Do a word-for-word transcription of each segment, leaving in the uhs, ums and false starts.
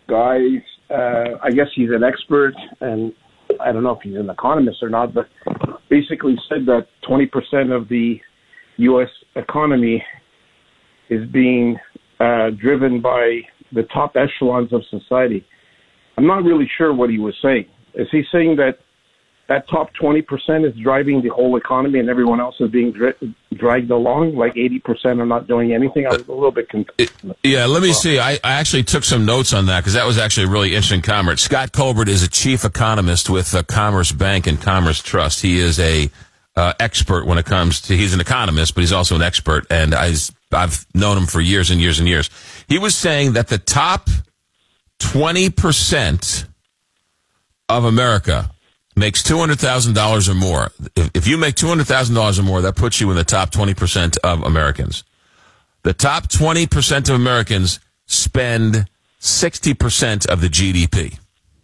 guy, uh, I guess he's an expert, and I don't know if he's an economist or not, but basically said that twenty percent of the U S economy is being uh, driven by the top echelons of society. I'm not really sure what he was saying. Is he saying that that top twenty percent is driving the whole economy and everyone else is being dra- dragged along, like eighty percent are not doing anything? I was a little bit confused. Yeah, let me see. I, I actually took some notes on that because that was actually a really interesting comment. Scott Colbert is a chief economist with uh, Commerce Bank and Commerce Trust. He is a uh, expert when it comes to, he's an economist, but he's also an expert, and I, I've known him for years and years and years. He was saying that the top twenty percent of America makes two hundred thousand dollars or more. If, if you make two hundred thousand dollars or more, that puts you in the top twenty percent of Americans. The top twenty percent of Americans spend sixty percent of the G D P.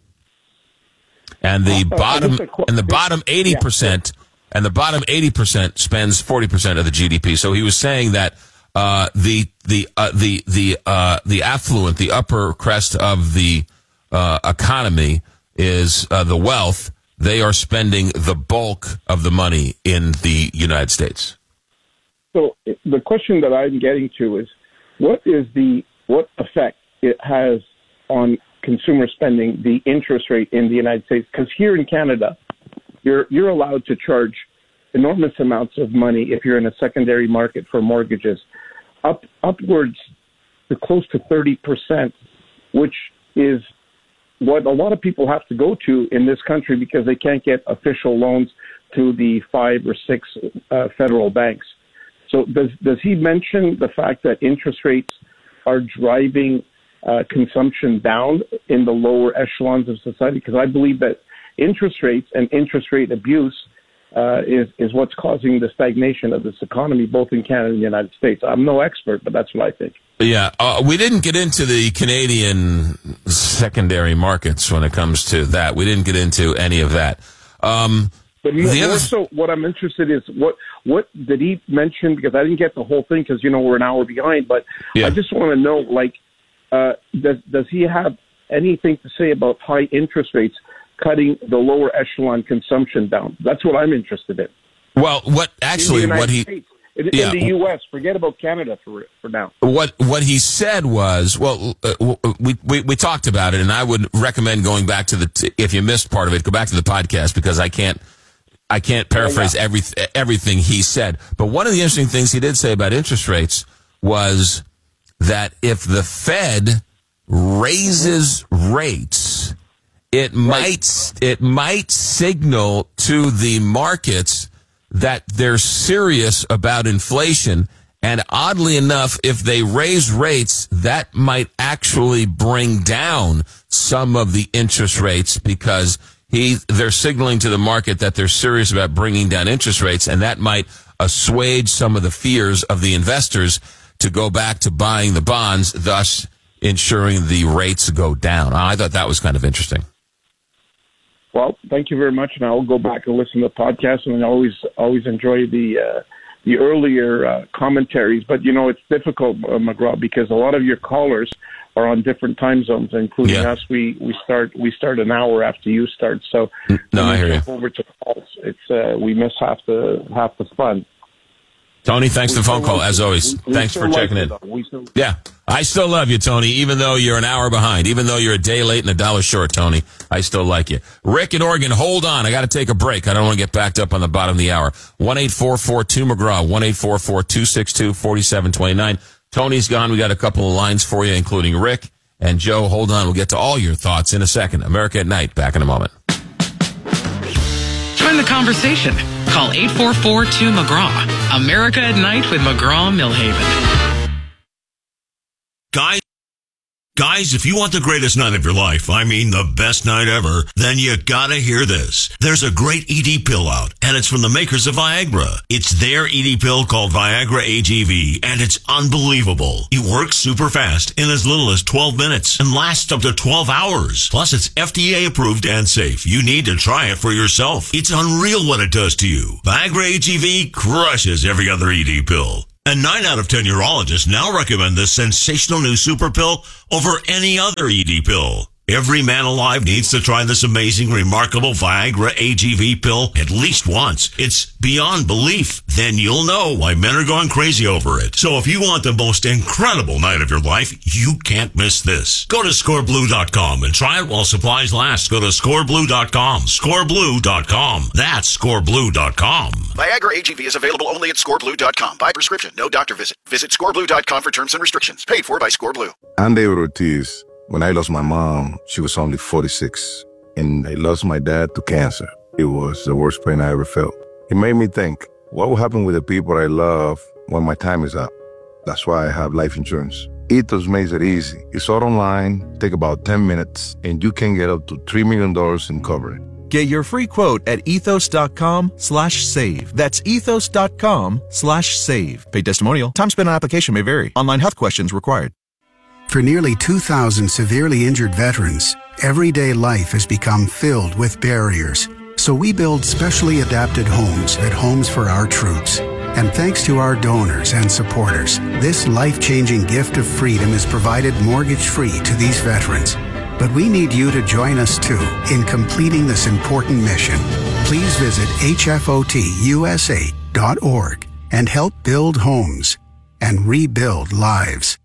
And the uh, bottom and the bottom eighty percent and the bottom eighty percent spends forty percent of the G D P. So he was saying that uh the the uh, the the uh the affluent, the upper crest of the uh economy is uh, the wealth. They are spending the bulk of the money in the United States. So the question that I'm getting to is, what is the what effect it has on consumer spending, the interest rate in the United States? Because here in Canada, you're you're allowed to charge enormous amounts of money if you're in a secondary market for mortgages, up upwards to close to thirty percent, which is what a lot of people have to go to in this country because they can't get official loans to the five or six uh, federal banks. So does does he mention the fact that interest rates are driving uh, consumption down in the lower echelons of society? Because I believe that interest rates and interest rate abuse uh, is, is what's causing the stagnation of this economy, both in Canada and the United States. I'm no expert, but that's what I think. Yeah, uh, we didn't get into the Canadian secondary markets when it comes to that. We didn't get into any of that. Um, but more, the other more so, what I'm interested is what what did he mention? Because I didn't get the whole thing because you know we're an hour behind. But yeah. I just want to know, like, uh, does does he have anything to say about high interest rates cutting the lower echelon consumption down? That's what I'm interested in. Well, what actually what he. States. In, yeah. in the U S, forget about Canada for for now. What what he said was, well, uh, we, we we talked about it, and I would recommend going back to the t- if you missed part of it, go back to the podcast because I can't I can't paraphrase oh, yeah. every everything he said. But one of the interesting things he did say about interest rates was that if the Fed raises rates, it right. might it might signal to the markets that they're serious about inflation. And oddly enough, if they raise rates, that might actually bring down some of the interest rates because he they're signaling to the market that they're serious about bringing down interest rates, and that might assuage some of the fears of the investors to go back to buying the bonds, thus ensuring the rates go down. I thought that was kind of interesting. Well, thank you very much, and I'll go back and listen to the podcast, and I always always enjoy the uh, the earlier uh, commentaries. But, you know, it's difficult, uh, McGraw, because a lot of your callers are on different time zones, including yeah. us. We we start we start an hour after you start, so no, I hear you. Over to calls, it's uh, we miss half the half the fun. Tony, thanks we for the phone call, like as always. we, thanks we for checking like in. still- yeah, I still love you, Tony, even though you're an hour behind. Even though you're a day late and a dollar short, Tony, I still like you. Rick in Oregon, hold on. I got to take a break. I don't want to get backed up on the bottom of the hour. one eight four four two McGraw, one eight four four two six two four seven two nine. Tony's gone. We got a couple of lines for you, including Rick and Joe. Hold on. We'll get to all your thoughts in a second. America at Night, back in a moment. Join the conversation. Call eight four four two McGraw. America at Night with McGraw Millhaven. Guys, guys, if you want the greatest night of your life, I mean the best night ever, then you gotta hear this. There's a great E D pill out, and it's from the makers of Viagra. It's their E D pill called Viagra A G V, and it's unbelievable. It works super fast in as little as twelve minutes and lasts up to twelve hours. Plus, it's F D A approved and safe. You need to try it for yourself. It's unreal what it does to you. Viagra A G V crushes every other E D pill. And nine out of ten urologists now recommend this sensational new super pill over any other E D pill. Every man alive needs to try this amazing, remarkable Viagra A G V pill at least once. It's beyond belief. Then you'll know why men are going crazy over it. So if you want the most incredible night of your life, you can't miss this. Go to score blue dot com and try it while supplies last. Go to score blue dot com. score blue dot com. That's score blue dot com. Viagra A G V is available only at score blue dot com. By prescription, no doctor visit. Visit score blue dot com for terms and restrictions. Paid for by ScoreBlue. I'm David Ortiz. When I lost my mom, she was only forty-six, and I lost my dad to cancer. It was the worst pain I ever felt. It made me think, what will happen with the people I love when my time is up? That's why I have life insurance. Ethos makes it easy. It's all online, take about ten minutes, and you can get up to three million dollars in coverage. Get your free quote at ethos.com slash save. That's ethos.com slash save. Paid testimonial. Time spent on application may vary. Online health questions required. For nearly two thousand severely injured veterans, everyday life has become filled with barriers. So we build specially adapted homes at Homes for Our Troops. And thanks to our donors and supporters, this life-changing gift of freedom is provided mortgage-free to these veterans. But we need you to join us too in completing this important mission. Please visit H F O T U S A dot org and help build homes and rebuild lives.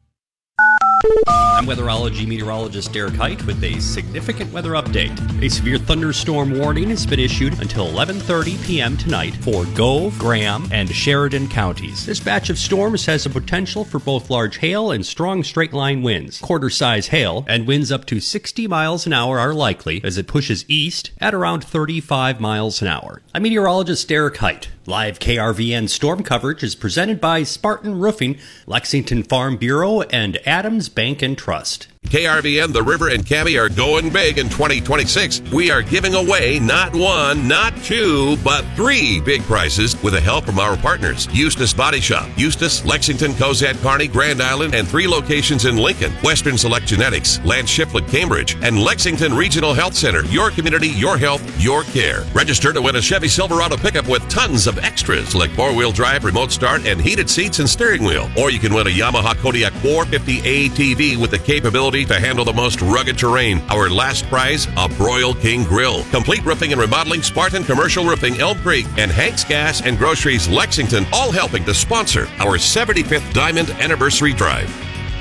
I'm weatherology meteorologist Derek Height with a significant weather update. A severe thunderstorm warning has been issued until eleven thirty p.m. tonight for Gove, Graham, and Sheridan counties. This batch of storms has the potential for both large hail and strong straight-line winds. Quarter-size hail and winds up to sixty miles an hour are likely as it pushes east at around thirty-five miles an hour. I'm meteorologist Derek Height. Live K R V N storm coverage is presented by Spartan Roofing, Lexington Farm Bureau, and Adams Bank and Trust. K R V N, The River, and Cabby are going big in twenty twenty-six. We are giving away not one, not two, but three big prizes with the help from our partners. Eustace Body Shop, Eustace, Lexington, Cozad, Kearney, Grand Island, and three locations in Lincoln. Western Select Genetics, Lance Shiflett, Cambridge, and Lexington Regional Health Center. Your community, your health, your care. Register to win a Chevy Silverado pickup with tons of extras like four-wheel drive, remote start, and heated seats and steering wheel. Or you can win a Yamaha Kodiak four fifty A T V with the capability to handle the most rugged terrain. Our last prize, a Broil King Grill. Complete roofing and remodeling, Spartan Commercial Roofing, Elm Creek, and Hank's Gas and Groceries, Lexington, all helping to sponsor our seventy-fifth Diamond Anniversary Drive.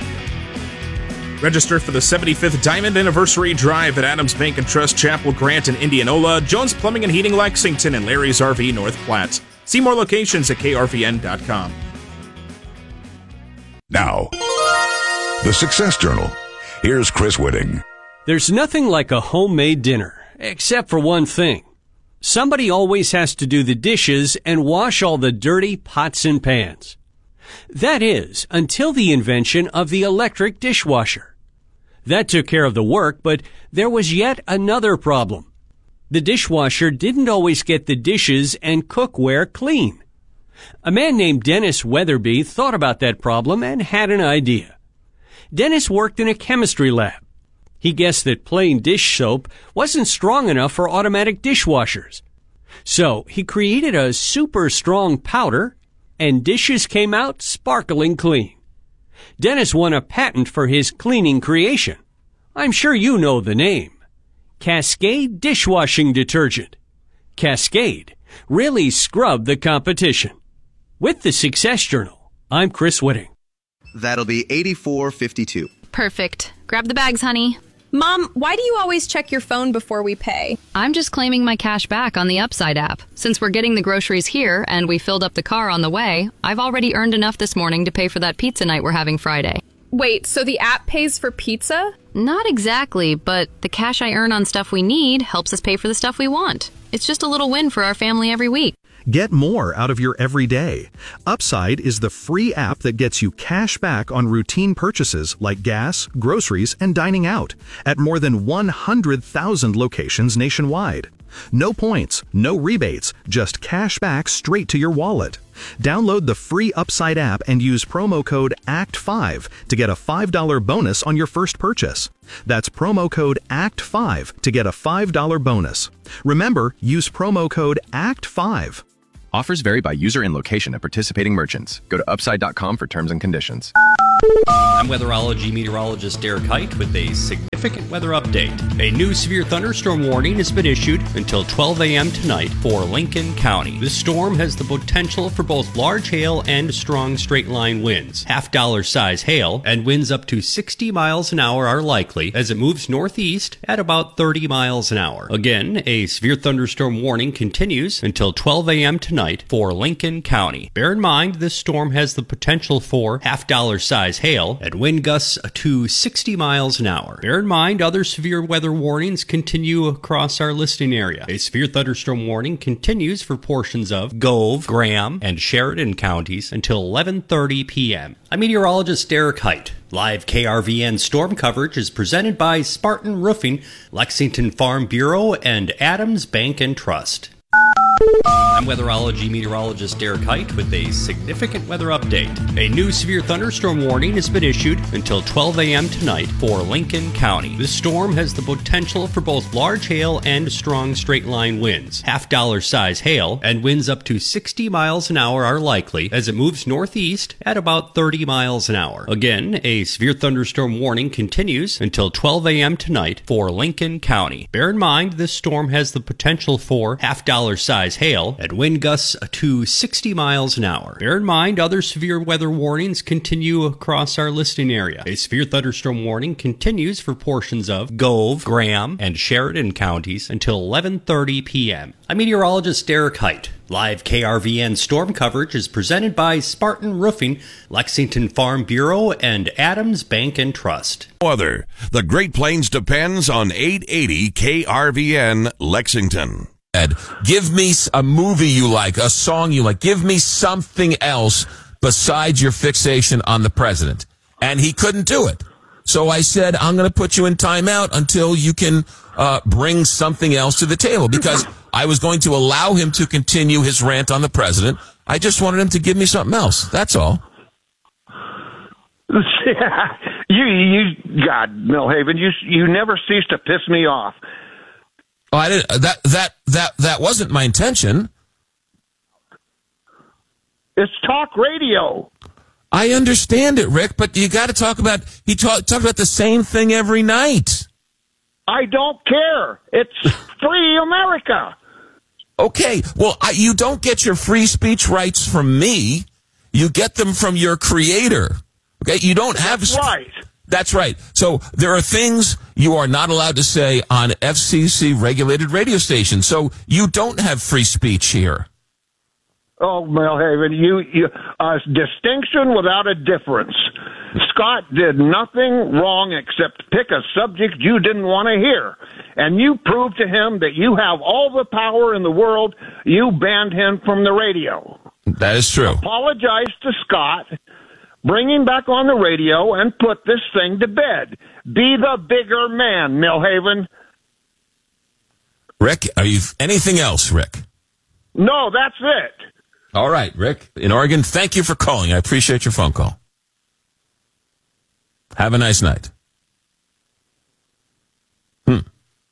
Register for the seventy-fifth Diamond Anniversary Drive at Adams Bank and Trust, Chapel Grant and Indianola, Jones Plumbing and Heating Lexington, and Larry's R V North Platte. See more locations at K R V N dot com. Now, the Success Journal. Here's Chris Whitting. There's nothing like a homemade dinner, except for one thing. Somebody always has to do the dishes and wash all the dirty pots and pans. That is, until the invention of the electric dishwasher. That took care of the work, but there was yet another problem. The dishwasher didn't always get the dishes and cookware clean. A man named Dennis Weatherby thought about that problem and had an idea. Dennis worked in a chemistry lab. He guessed that plain dish soap wasn't strong enough for automatic dishwashers. So he created a super strong powder, and dishes came out sparkling clean. Dennis won a patent for his cleaning creation. I'm sure you know the name. Cascade Dishwashing Detergent. Cascade really scrubbed the competition. With the Success Journal, I'm Chris Whitting. That'll be eighty-four fifty-two. Perfect. Grab the bags, honey. Mom, why do you always check your phone before we pay? I'm just claiming my cash back on the Upside app. Since we're getting the groceries here and we filled up the car on the way, I've already earned enough this morning to pay for that pizza night we're having Friday. Wait, so the app pays for pizza? Not exactly, but the cash I earn on stuff we need helps us pay for the stuff we want. It's just a little win for our family every week. Get more out of your everyday. Upside is the free app that gets you cash back on routine purchases like gas, groceries, and dining out at more than one hundred thousand locations nationwide. No points, no rebates, just cash back straight to your wallet. Download the free Upside app and use promo code A C T five to get a five dollars bonus on your first purchase. That's promo code A C T five to get a five dollars bonus. Remember, use promo code A C T five. Offers vary by user and location at participating merchants. Go to upside dot com for terms and conditions. I'm weatherology meteorologist Derek Height with a significant weather update. A new severe thunderstorm warning has been issued until twelve a.m. tonight for Lincoln County. This storm has the potential for both large hail and strong straight-line winds. Half-dollar size hail and winds up to sixty miles an hour are likely as it moves northeast at about thirty miles an hour. Again, a severe thunderstorm warning continues until twelve a.m. tonight for Lincoln County. Bear in mind, this storm has the potential for half-dollar size hail and wind gusts to sixty miles an hour. Bear in mind, other severe weather warnings continue across our listing area. A severe thunderstorm warning continues for portions of Gove, Graham, and Sheridan counties until eleven thirty p.m. I'm meteorologist Derek Height. Live K R V N storm coverage is presented by Spartan Roofing, Lexington Farm Bureau, and Adams Bank and Trust. I'm weatherology meteorologist Derek Height with a significant weather update. A new severe thunderstorm warning has been issued until twelve a.m. tonight for Lincoln County. This storm has the potential for both large hail and strong straight-line winds. Half-dollar size hail and winds up to sixty miles an hour are likely as it moves northeast at about thirty miles an hour. Again, a severe thunderstorm warning continues until twelve a.m. tonight for Lincoln County. Bear in mind, this storm has the potential for half-dollar size hail and wind gusts to sixty miles an hour. Bear in mind, other severe weather warnings continue across our listing area. A severe thunderstorm warning continues for portions of Gove, Graham, and Sheridan counties until eleven thirty p.m. I'm meteorologist Derek Height. Live K R V N storm coverage is presented by Spartan Roofing, Lexington Farm Bureau, and Adams Bank and Trust. Weather. The Great Plains depends on eight eighty K R V N Lexington. Ed, give me a movie you like, a song you like. Give me something else besides your fixation on the president. And he couldn't do it. So I said, I'm going to put you in timeout until you can uh, bring something else to the table, because I was going to allow him to continue his rant on the president. I just wanted him to give me something else. That's all. you, you, God, Millhaven, you, you never cease to piss me off. Oh, I didn't. That that that that wasn't my intention. It's talk radio. I understand it, Rick, but you got to talk about. He talk, talked about the same thing every night. I don't care. It's free America. Okay, well, I, you don't get your free speech rights from me. You get them from your creator. Okay, you don't have. That's right. That's right. So there are things you are not allowed to say on F C C-regulated radio stations. So you don't have free speech here. Oh, Millhaven, you, you a distinction without a difference. Scott did nothing wrong except pick a subject you didn't want to hear. And you proved to him that you have all the power in the world. You banned him from the radio. That is true. Apologize to Scott. Bring him back on the radio and put this thing to bed. Be the bigger man, Millhaven. Rick, are you anything else, Rick? No, that's it. All right, Rick, in Oregon, thank you for calling. I appreciate your phone call. Have a nice night. Hmm.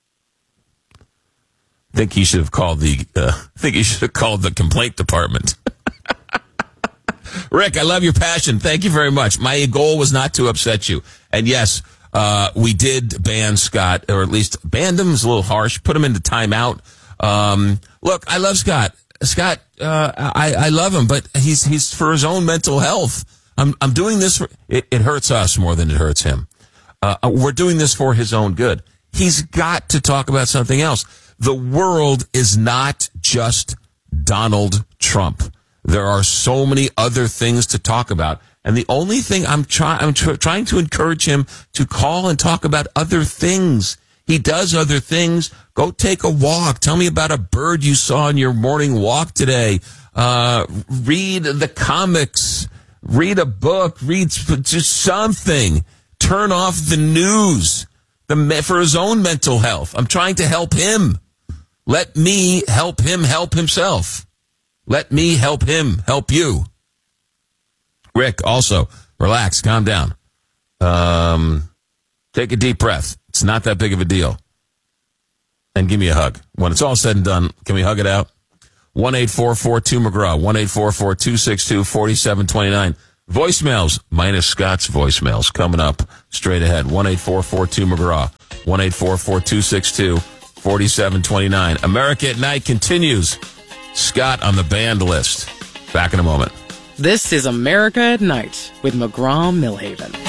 I think he should have called the. Uh, I think he should have called the complaint department. Rick, I love your passion. Thank you very much. My goal was not to upset you. And yes, uh, we did ban Scott, or at least banned him is a little harsh, put him into timeout. Um, look, I love Scott. Scott, uh, I, I love him, but he's, he's for his own mental health. I'm, I'm doing this for, it, it hurts us more than it hurts him. Uh, we're doing this for his own good. He's got to talk about something else. The world is not just Donald Trump. There are so many other things to talk about. And the only thing I'm trying, I'm tr- trying to encourage him to call and talk about other things. He does other things. Go take a walk. Tell me about a bird you saw on your morning walk today. Uh, read the comics. Read a book. Read just something. Turn off the news. The, for his own mental health. I'm trying to help him. Let me help him help himself. Let me help him help you. Rick, also, relax, calm down. Um, take a deep breath. It's not that big of a deal. And give me a hug. When it's all said and done, can we hug it out? one eight four four two McGraw, one eight four four two six two four seven two nine. Voicemails, minus Scott's voicemails, coming up straight ahead. one eight four four two McGraw, one eight four four two six two four seven two nine. America at Night continues. Scott on the banned list. Back in a moment. This is America at Night with McGraw Millhaven.